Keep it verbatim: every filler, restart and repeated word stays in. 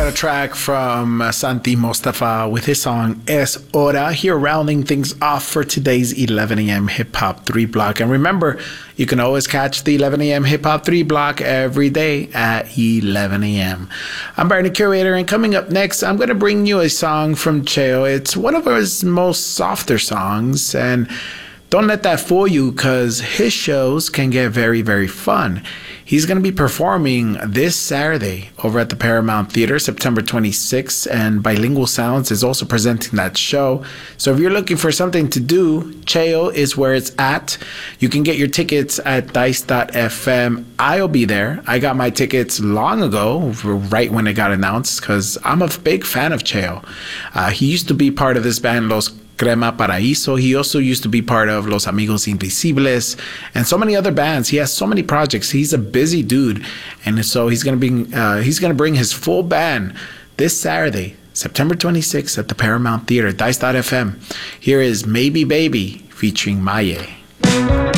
a track from uh, Santi Mostafa with his song Es Hora. Here, rounding things off for today's eleven a.m. Hip Hop three block. And remember, you can always catch the eleven a.m. Hip Hop three block every day at eleven a.m. I'm Barney Curator, and coming up next, I'm going to bring you a song from Cheo. It's one of his most softer songs, and don't let that fool you, because his shows can get very, very fun. He's going to be performing this Saturday over at the Paramount Theater, September twenty-sixth, and Bilingual Sounds is also presenting that show. So if you're looking for something to do, Cheo is where it's at. You can get your tickets at dice dot f m. I'll be there. I got my tickets long ago, right when it got announced, because I'm a big fan of Cheo. Uh, he used to be part of this band, Los Crema Paraíso. He also used to be part of Los Amigos Invisibles and so many other bands. He has so many projects. He's a busy dude, and so he's gonna bring uh, he's gonna bring his full band this Saturday, September twenty-sixth, at the Paramount Theater. dice dot f m. Here is Maybe Baby featuring Maye.